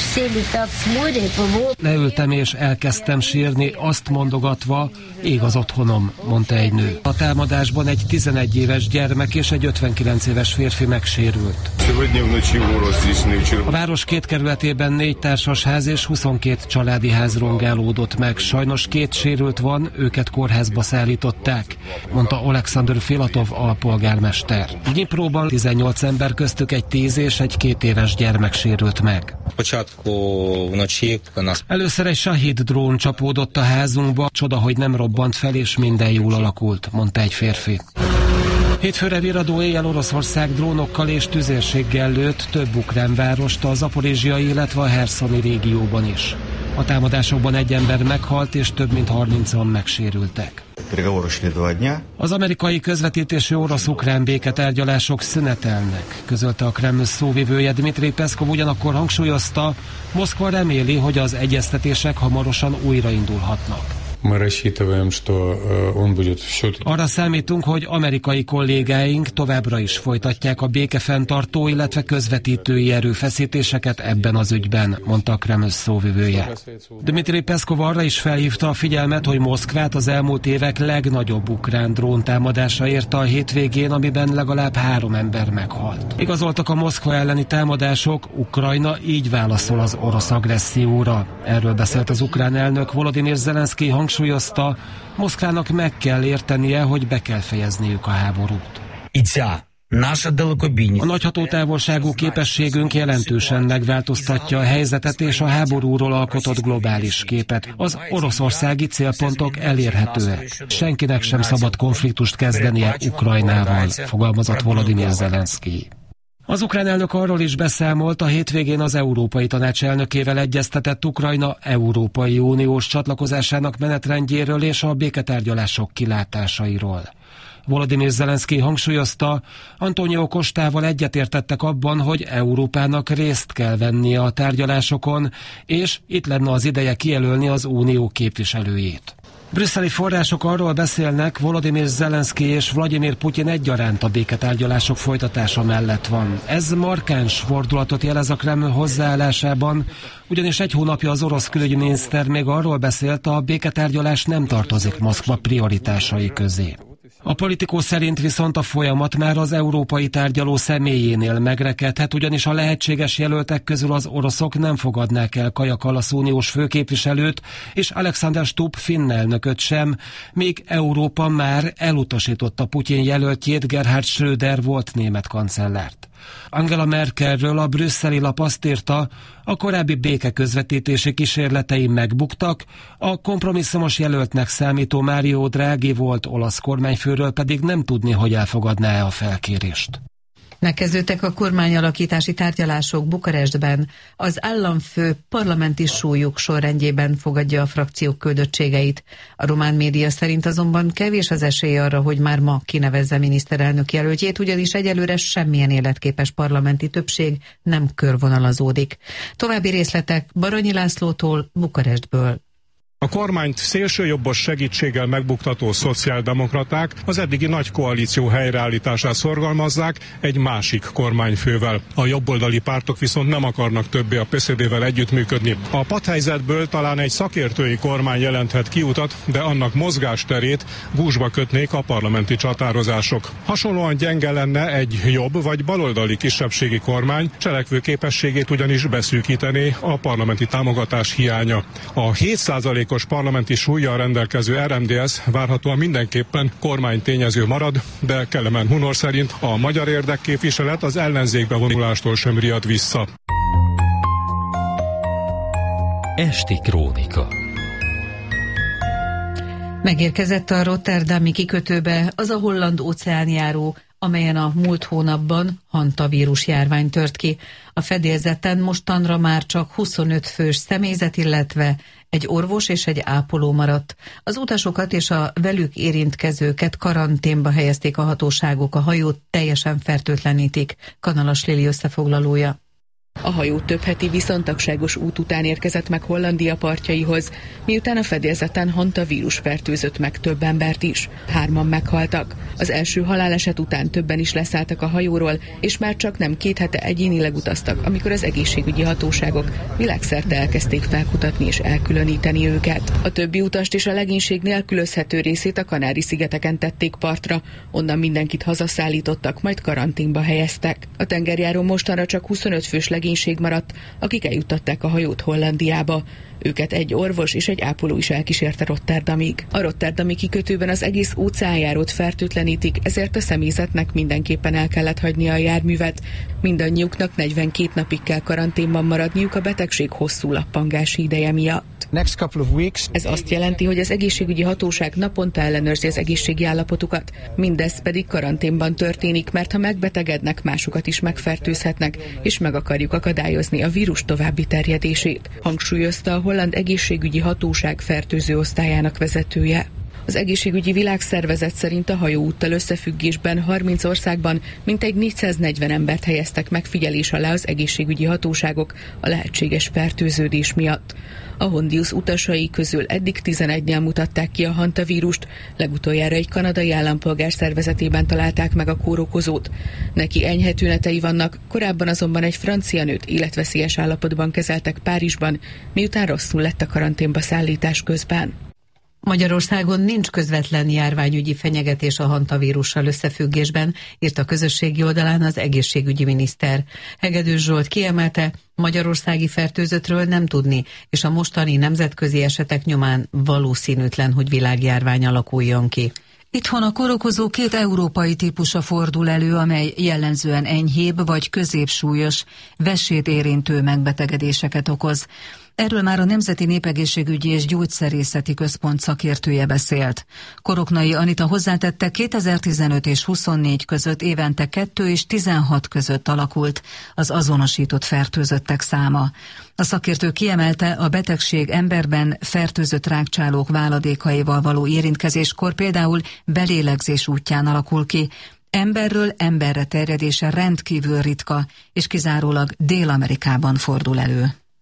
Leültem és elkezdtem sírni, azt mondogatva, ég az otthonom, mondta egy nő. A támadásban egy tizenegy éves gyermek és egy ötvenkilenc éves férfi megsérült. A város két kerületében négy társasház és huszonkét családi ház rongálódott meg. Sajnos két sérült van, őket kórházba szállították, mondta Oleksandr Filatov alpolgármester. Dnyipróban tizennyolc ember, köztük egy tíz és egy két éves gyermek sérült meg. Először egy Shahid drón csapódott a házunkba, csoda, hogy nem robbant fel és minden jól alakult, mondta egy férfi. Hétfőre virradó éjjel Oroszország drónokkal és tüzérséggel lőtt több ukrán várost a zaporizsiai, illetve a herszoni régióban is. A támadásokban egy ember meghalt és több mint harmincan megsérültek. Az amerikai közvetítésű orosz-ukrán béketárgyalások szünetelnek, közölte a Kreml szóvivője Dmitrij Peszkov, ugyanakkor hangsúlyozta, Moszkva reméli, hogy az egyeztetések hamarosan újraindulhatnak. Arra számítunk, hogy amerikai kollégáink továbbra is folytatják a békefenntartó, illetve közvetítői erőfeszítéseket ebben az ügyben, mondta a Kreml szóvivője. Dmitrij Peszkov arra is felhívta a figyelmet, hogy Moszkvát az elmúlt évek legnagyobb ukrán dróntámadása érte a hétvégén, amiben legalább három ember meghalt. Igazoltak a Moszkva elleni támadások, Ukrajna így válaszol az orosz agresszióra. Erről beszélt az ukrán elnök. Volodymyr Zelenszky hangsúlyozta, Moszkvának meg kell értenie, hogy be kell fejezniük a háborút. A nagyhatótávolságú képességünk jelentősen megváltoztatja a helyzetet és a háborúról alkotott globális képet. Az oroszországi célpontok elérhetőek. Senkinek sem szabad konfliktust kezdenie Ukrajnával, fogalmazott Volodymyr Zelenszky. Az ukrán elnök arról is beszámolt, a hétvégén az Európai Tanács elnökével egyeztetett Ukrajna Európai Uniós csatlakozásának menetrendjéről és a béketárgyalások kilátásairól. Volodymyr Zelenszky hangsúlyozta, Antonio Costával egyetértettek abban, hogy Európának részt kell vennie a tárgyalásokon, és itt lenne az ideje kijelölni az unió képviselőjét. Brüsszeli források arról beszélnek, Volodymyr Zelenszky és Vladimir Putyin egyaránt a béketárgyalások folytatása mellett van. Ez markáns fordulatot jelez a Kreml hozzáállásában, ugyanis egy hónapja az orosz külügyminiszter még arról beszélt, a béketárgyalás nem tartozik Moszkva prioritásai közé. A politikó szerint viszont a folyamat már az európai tárgyaló személyénél megrekedhet, ugyanis a lehetséges jelöltek közül az oroszok nem fogadnák el Kaja Kallasz uniós főképviselőt, és Alexander Stubb finn elnököt sem, míg Európa már elutasította Putyin jelöltjét, Gerhard Schröder volt német kancellárt. Angela Merkelről a brüsszeli lap azt írta, a korábbi békeközvetítési kísérletei megbuktak, a kompromisszumos jelöltnek számító Mario Draghi volt olasz kormányfőről pedig nem tudni, hogy elfogadná-e a felkérést. Megkezdődtek a kormányalakítási tárgyalások Bukarestben. Az államfő parlamenti súlyuk sorrendjében fogadja a frakciók küldöttségeit. A román média szerint azonban kevés az esély arra, hogy már ma kinevezze miniszterelnök jelöltjét, ugyanis egyelőre semmilyen életképes parlamenti többség nem körvonalazódik. További részletek Baranyi Lászlótól, Bukarestből. A kormányt szélsőjobbos segítséggel megbuktató szociáldemokraták az eddigi nagy koalíció helyreállítását szorgalmazzák egy másik kormányfővel. A jobboldali pártok viszont nem akarnak többé a pé es zé dé-vel együttműködni. A padhelyzetből talán egy szakértői kormány jelenthet kiutat, de annak mozgásterét gúzsba kötnék a parlamenti csatározások. Hasonlóan gyenge lenne egy jobb vagy baloldali kisebbségi kormány, cselekvő képességét ugyanis beszűkítené a parlamenti támogatás hiánya. A hét százalék parlamenti súllyal rendelkező er em dé es várhatóan mindenképpen kormánytényező marad, de Kelemen Hunor szerint a magyar érdekképviselet az ellenzékbe vonulástól sem riad vissza. Esti krónika. Megérkezett a rotterdami kikötőbe az a holland óceánjáró, amelyen a múlt hónapban hantavírus járvány tört ki. A fedélzeten mostanra már csak huszonöt fős személyzet, illetve egy orvos és egy ápoló maradt. Az utasokat és a velük érintkezőket karanténba helyezték a hatóságok, a hajót teljesen fertőtlenítik. Kanalas Lili összefoglalója. A hajó több heti viszontagságos út után érkezett meg Hollandia partjaihoz, miután a fedélzeten hantavírus fertőzött meg több embert is. Hárman meghaltak. Az első haláleset után többen is leszálltak a hajóról, és már csak nem két hete egyénileg utaztak, amikor az egészségügyi hatóságok világszerte elkezdték felkutatni és elkülöníteni őket. A többi utast és a legénység nélkülözhető részét a Kanári-szigeteken tették partra, onnan mindenkit hazaszállítottak, majd karanténba helyeztek. A tengerjáró mostanra csak huszonöt fős legénység maradt, akik eljuttatták a hajót Hollandiába. Őket egy orvos és egy ápoló is elkísérte Rotterdamig. A rotterdami kikötőben az egész óceánjárót fertőtlenítik, ezért a személyzetnek mindenképpen el kellett hagynia a járművet. Mindannyiuknak negyvenkét napig kell karanténban maradniuk a betegség hosszú lappangási ideje miatt. Ez azt jelenti, hogy az egészségügyi hatóság naponta ellenőrzi az egészségi állapotukat. Mindez pedig karanténban történik, mert ha megbetegednek, másokat is megfertőzhetnek, és meg akarjuk akadályozni a vírus további terjedését, hangsúlyozta a holland egészségügyi hatóság fertőző osztályának vezetője. Az egészségügyi világszervezet szerint a hajóúttal összefüggésben harminc országban mintegy négyszáznegyven embert helyeztek megfigyelés alá az egészségügyi hatóságok a lehetséges fertőződés miatt. A Hondius utasai közül eddig tizenegynél mutatták ki a hantavírust, legutoljára egy kanadai állampolgár szervezetében találták meg a kórokozót. Neki enyhe tünetei vannak, korábban azonban egy francia nőt életveszélyes állapotban kezeltek Párizsban, miután rosszul lett a karanténba szállítás közben. Magyarországon nincs közvetlen járványügyi fenyegetés a hantavírussal összefüggésben, írt a közösségi oldalán az egészségügyi miniszter. Hegedűs Zsolt kiemelte, magyarországi fertőzöttről nem tudni, és a mostani nemzetközi esetek nyomán valószínűtlen, hogy világjárvány alakuljon ki. Itthon a kórokozó két európai típusa fordul elő, amely jellemzően enyhébb vagy középsúlyos, vessét érintő megbetegedéseket okoz. Erről már a Nemzeti Népegészségügyi és Gyógyszerészeti Központ szakértője beszélt. Koroknai Anita hozzátette, kétezer-tizenöt és huszonnégy között évente kettő és tizenhat között alakult az azonosított fertőzöttek száma. A szakértő kiemelte, a betegség emberben fertőzött rágcsálók váladékaival való érintkezéskor például belélegzés útján alakul ki. Emberről emberre terjedése rendkívül ritka, és kizárólag Dél-Amerikában fordul elő.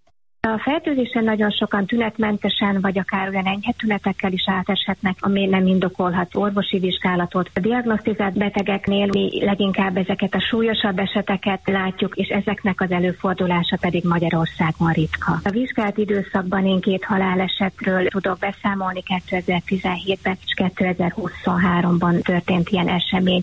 A fertőzésen nagyon sokan tünetmentesen, vagy akár olyan enyhe tünetekkel is áteshetnek, ami nem indokolhat orvosi vizsgálatot. A diagnosztizált betegeknél mi leginkább ezeket a súlyosabb eseteket látjuk, és ezeknek az előfordulása pedig Magyarországon ritka. A vizsgált időszakban én két halálesetről tudok beszámolni, kétezer-tizenhétben és kétezer-huszonháromban történt ilyen esemény.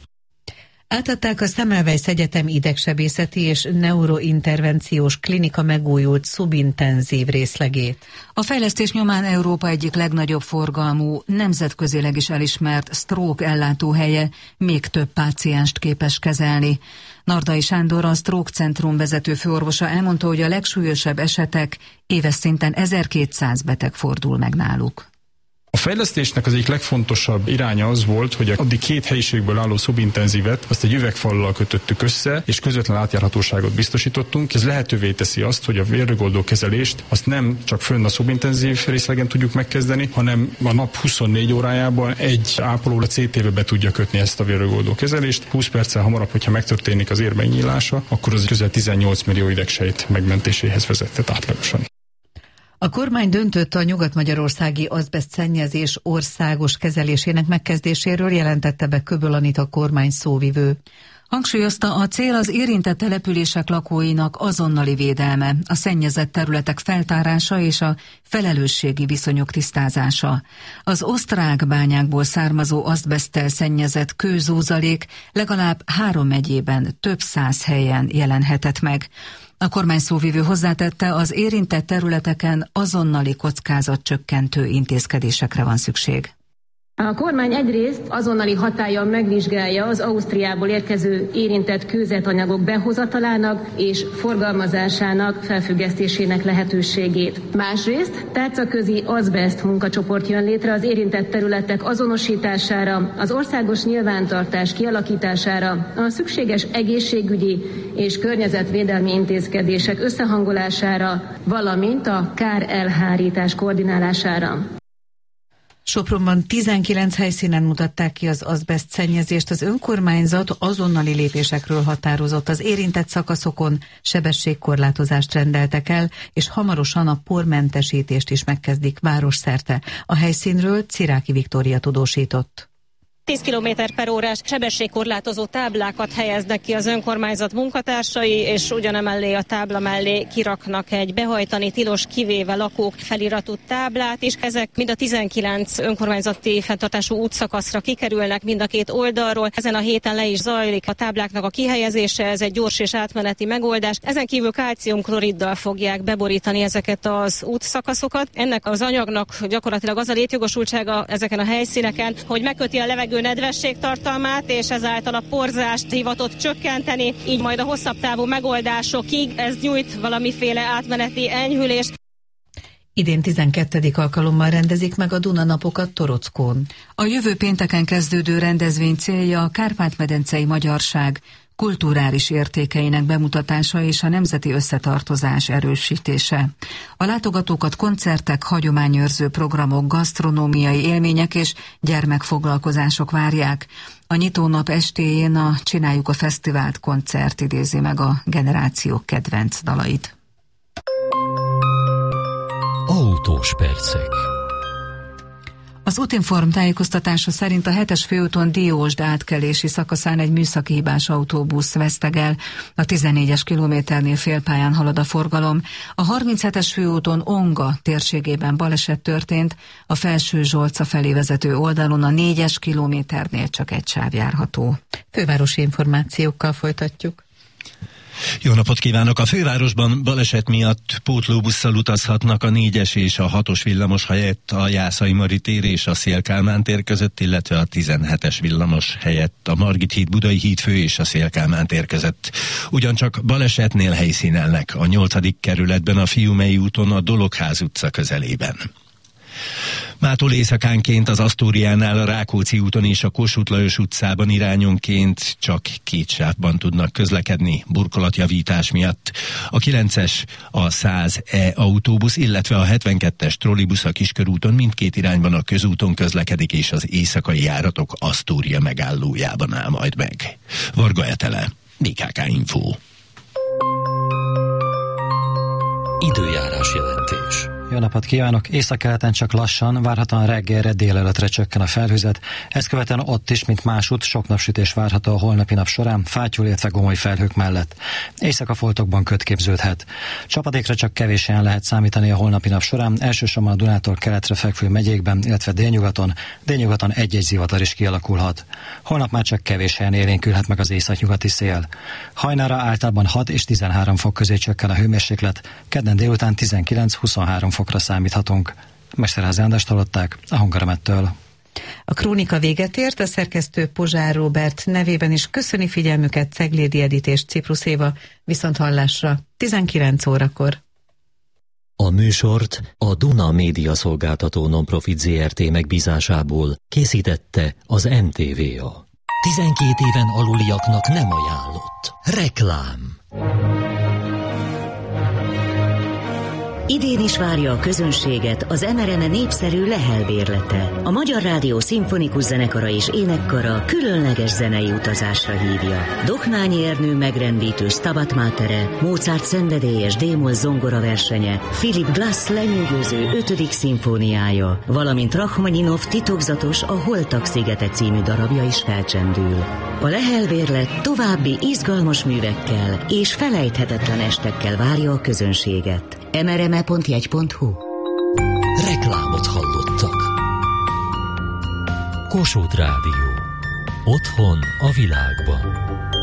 Átadták a Semmelweis Egyetem idegsebészeti és neurointervenciós klinika megújult szubintenzív részlegét. A fejlesztés nyomán Európa egyik legnagyobb forgalmú, nemzetközileg is elismert stroke ellátóhelye még több pácienst képes kezelni. Nardai Sándor, a Stroke Centrum vezető főorvosa elmondta, hogy a legsúlyosabb esetek éves szinten ezerkétszáz beteg fordul meg náluk. A fejlesztésnek az egyik legfontosabb iránya az volt, hogy addig két helyiségből álló szubintenzívet azt egy üvegfallal kötöttük össze, és közvetlen átjárhatóságot biztosítottunk. Ez lehetővé teszi azt, hogy a vérrögoldó kezelést azt nem csak fönn a szubintenzív részlegen tudjuk megkezdeni, hanem a nap huszonnégy órájában egy ápoló a cé té-be be tudja kötni ezt a vérrögoldó kezelést. húsz perccel hamarabb, hogyha megtörténik az ér megnyílása, akkor az közel tizennyolc millió idegsejt megmentéséhez vezetett átlagosan. A kormány döntött a nyugat-magyarországi azbeszt szennyezés országos kezelésének megkezdéséről, jelentette be Köböl Anita kormány szóvivő. Hangsúlyozta, a cél az érintett települések lakóinak azonnali védelme, a szennyezett területek feltárása és a felelősségi viszonyok tisztázása. Az osztrák bányákból származó azbeszttel szennyezett kőzózalék legalább három megyében több száz helyen jelenhetett meg. A kormány szóvivő hozzátette, az érintett területeken azonnali kockázatcsökkentő intézkedésekre van szükség. A kormány egyrészt azonnali hatállyal megvizsgálja az Ausztriából érkező érintett kőzetanyagok behozatalának és forgalmazásának felfüggesztésének lehetőségét. Másrészt tárcaközi azbeszt munkacsoport jön létre az érintett területek azonosítására, az országos nyilvántartás kialakítására, a szükséges egészségügyi és környezetvédelmi intézkedések összehangolására, valamint a kárelhárítás koordinálására. Sopronban tizenkilenc helyszínen mutatták ki az azbeszt szennyezést. Az önkormányzat azonnali lépésekről határozott. Az érintett szakaszokon sebességkorlátozást rendeltek el, és hamarosan a pormentesítést is megkezdik városszerte. A helyszínről Ciráki Viktória tudósított. tíz kilométer per órás sebességkorlátozó táblákat helyeznek ki az önkormányzat munkatársai, és ugyanemellé a tábla mellé kiraknak egy behajtani tilos, kivéve lakók feliratú táblát is. Ezek mind a tizenkilenc önkormányzati fenntartású útszakaszra kikerülnek mind a két oldalról. Ezen a héten le is zajlik a tábláknak a kihelyezése, ez egy gyors és átmeneti megoldás. Ezen kívül kálciumkloriddal fogják beborítani ezeket az útszakaszokat. Ennek az anyagnak gyakorlatilag az a létjogosultsága ezeken a helyszíneken, hogy megköti a levegő nedvesség tartalmát, és ezáltal a porzást hivatott csökkenteni, így majd a hosszabb távú megoldásokig ez nyújt valamiféle átmeneti enyhülést. Idén tizenkettedik alkalommal rendezik meg a Duna-napokat Torockón. A jövő pénteken kezdődő rendezvény célja a kárpát-medencei magyarság kulturális értékeinek bemutatása és a nemzeti összetartozás erősítése. A látogatókat koncertek, hagyományőrző programok, gasztronómiai élmények és gyermekfoglalkozások várják. A nyitónap estéjén a Csináljuk a Fesztivált koncert idézi meg a generációk kedvenc dalait. Autós percek. Az Útinform tájékoztatása szerint a hetes főúton Diósd átkelési szakaszán egy műszaki hibás autóbusz vesztegel. A tizennégyes kilométernél félpályán halad a forgalom. A harminchetes főúton Onga térségében baleset történt, a Felső Zsolca felé vezető oldalon a négyes kilométernél csak egy sáv járható. Fővárosi információkkal folytatjuk. Jó napot kívánok! A fővárosban baleset miatt pótlóbusszal utazhatnak a négyes és a hatos villamos helyett a Jászai Mari tér és a Széll-Kálmán tér között, illetve a tizenhetes villamos helyett a Margit híd, Budai híd fő és a Széll-Kálmán tér között. Ugyancsak balesetnél helyszínelnek a nyolcadik kerületben a Fiumei úton a Dologház utca közelében. Mától északánként az Asztóriánál a Rákóczi úton és a Kossuth Lajos utcában irányonként csak két sávban tudnak közlekedni burkolatjavítás miatt. A kilences, a száz E autóbusz, illetve a hetvenkettes trollibusz a Kiskörúton mindkét irányban a közúton közlekedik, és az éjszakai járatok Asztória megállójában áll majd meg. Varga Etele, bé ká ká Info. Időjárás jelentés. Jó napot kívánok! Északkeleten csak lassan, várhatóan reggelre, délelőttre csökken a felhőzet. Ezt követően ott is, mint másút, sok napsütés várható a holnapi nap során, fátyol, illetve gomoly felhők mellett. Éjszakafoltokban köd képződhet. Csapadékra csak kevés helyen lehet számítani a holnapi nap során, elsősorban a Dunától keletre fekvő megyékben, illetve délnyugaton, délnyugaton egy-egy zivatar is kialakulhat. Holnap már csak kevés helyen élénkülhet meg az északnyugati szél. Hajnalra általában hat és tizenhárom fok közé csökken a hőmérséklet, kedden délután tizenkilenc-huszonhárom fokra számíthatunk. Mesterházi Andrást hallották a Hangaramettől. A krónika véget ért, a szerkesztő Pozsár Róbert nevében is köszöni figyelmüket Ceglédi Edit és Ciprus Éva, viszont hallásra tizenkilenc órakor. A műsort a Duna Média Szolgáltató Nonprofit zé er té megbízásából készítette az em té vé á. tizenkét éven aluliaknak nem ajánlott. Reklám. Idén is várja a közönséget az em er em népszerű Lehel bérlete. A Magyar Rádió Szimfonikus Zenekara és Énekkara különleges zenei utazásra hívja. Doknányi Ernő megrendítő Stabat Matere, Mozart szenvedélyes D-moll zongora versenye, Philip Glass lenyűgöző ötödik szimfóniája, valamint Rachmaninov titokzatos A Holtak szigete című darabja is felcsendül. A Lehel bérlet további izgalmas művekkel és felejthetetlen estekkel várja a közönséget. em er em e pont jegy pont hu. Reklámot hallottak. Kossuth Rádió. Otthon a világban.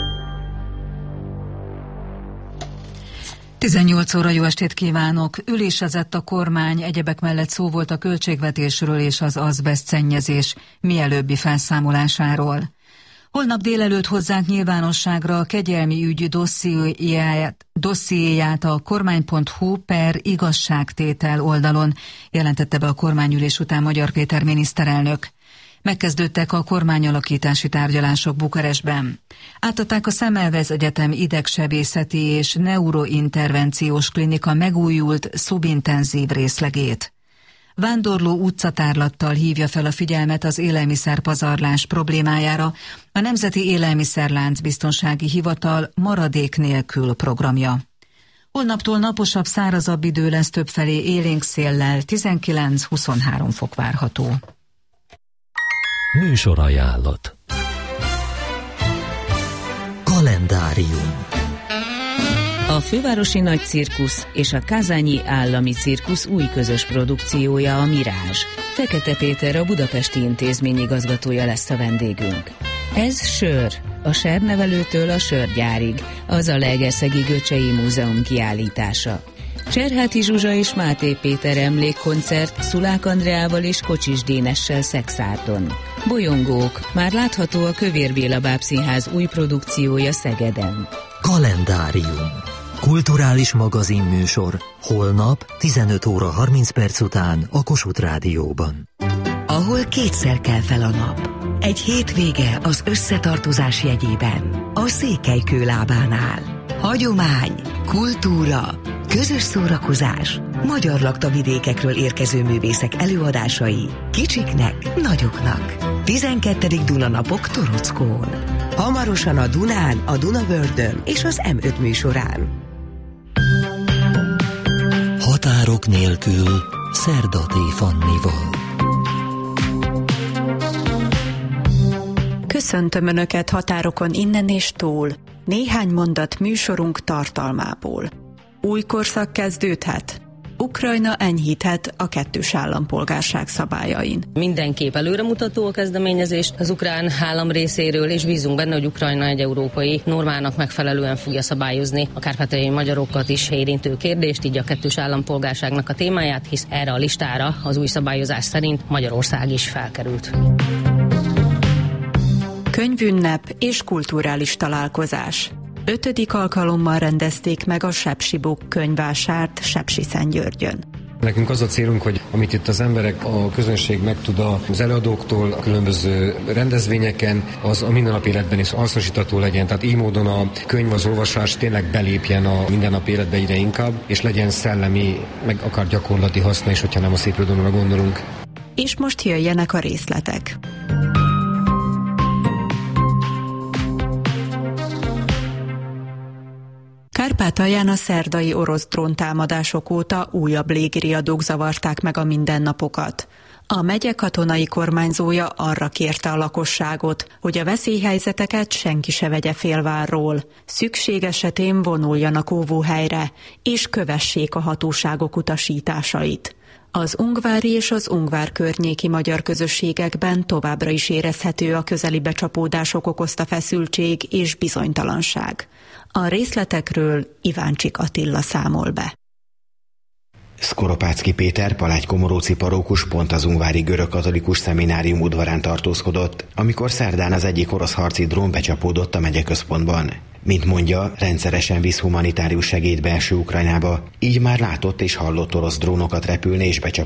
tizennyolc óra, jó estét kívánok! Ülésezett a kormány, egyebek mellett szó volt a költségvetésről és az azbeszt szennyezés mielőbbi felszámolásáról. Holnap délelőtt hozzák nyilvánosságra a kegyelmi ügy dossziéját, dossziéját a kormány pont hu per igazságtétel oldalon, jelentette be a kormányülés után Magyar Péter miniszterelnök. Megkezdődtek a kormányalakítási tárgyalások Bukarestben. Átadták a Semmelweis Egyetem idegsebészeti és neurointervenciós klinika megújult szubintenzív részlegét. Vándorló utcatárlattal hívja fel a figyelmet az élelmiszerpazarlás problémájára a Nemzeti Élelmiszerlánc Biztonsági Hivatal maradék nélkül programja. Holnaptól naposabb, szárazabb idő lesz, többfelé élénk széllel, tizenkilenc-huszonhárom fok várható. Műsorajánlat. Kalendárium. A Fővárosi Nagy Cirkusz és a Kázányi Állami Cirkusz új közös produkciója a Mirázs. Fekete Péter, a Budapesti Intézmény igazgatója lesz a vendégünk. Ez Sör, a sernevelőtől a sörgyárig, az a Legerszegi Göcsei Múzeum kiállítása. Cserháti Zsuzsa és Máté Péter emlékkoncert Szulák Andreával és Kocsis Dénessel Szexárdon. Bolyongók, már látható a Kövér Béla Bábszínház új produkciója Szegeden. Kalendárium. Kulturális magazinműsor. Holnap tizenöt óra harminc perc után a Kossuth Rádióban. Ahol kétszer kell fel a nap. Egy hétvége az összetartozás jegyében. A Székelykő lábánál. Hagyomány, kultúra, közös szórakozás, magyar laktavidékekről érkező művészek előadásai, kicsiknek, nagyoknak. tizenkettedik Dunanapok Torockón. Hamarosan a Dunán, a Dunavördön és az em öt műsorán. Határok nélkül Szerda T. Fannival. Köszöntöm Önöket határokon innen és túl. Néhány mondat műsorunk tartalmából. Új korszak kezdődhet. Ukrajna enyhíthet a kettős állampolgárság szabályain. Mindenképp előremutató a kezdeményezés az ukrán állam részéről, és bízunk benne, hogy Ukrajna egy európai normának megfelelően fogja szabályozni a kárpátaljai magyarokat is érintő kérdést, így a kettős állampolgárságnak a témáját, hisz erre a listára az új szabályozás szerint Magyarország is felkerült. Könyvünnep és kulturális találkozás. Ötödik alkalommal rendezték meg a Sepsibuk könyvvásárt Sepsiszentgyörgyön. Nekünk az a célunk, hogy amit itt az emberek, a közönség megtud az előadóktól, a különböző rendezvényeken, az a mindennapi életben is hasznosítható legyen. Tehát így módon a könyv, az olvasás tényleg belépjen a mindennapi életbe ide inkább, és legyen szellemi, meg akár gyakorlati haszna is, hogyha nem a szépirodalomra gondolunk. És most jöjjenek a részletek. Kárpátalján a szerdai orosz dróntámadások óta újabb légiriadók zavarták meg a mindennapokat. A megye katonai kormányzója arra kérte a lakosságot, hogy a veszélyhelyzeteket senki se vegye félvárról. Szükség esetén vonuljanak óvóhelyre, és kövessék a hatóságok utasításait. Az ungvári és az ungvár környéki magyar közösségekben továbbra is érezhető a közeli becsapódások okozta feszültség és bizonytalanság. A részletekről Iváncsik Attila számol be. Szkoropáczky Péter, Palágy-Komoróci parókus pont az ungvári görögkatolikus szeminárium udvarán tartózkodott, amikor szerdán az egyik orosz harci drón becsapódott a megyeközpontban. Mint mondja, rendszeresen visz humanitárius segélyt belső Ukrajnába, így már látott és hallott orosz drónokat repülni és becsapódni